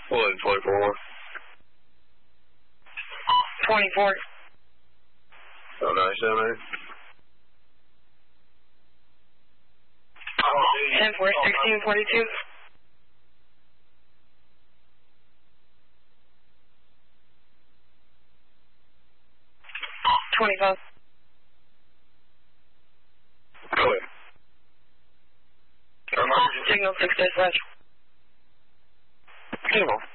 What, 24? 24. Oh, 97. 10-4, 1642. $25. Clear. Signal 6 dispatch. Signal.